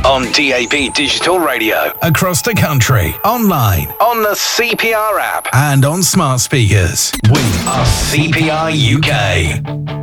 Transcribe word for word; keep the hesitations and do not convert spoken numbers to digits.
On D A B Digital Radio. Across the country. Online. On the C P R app. And on smart speakers. We are C P R U K.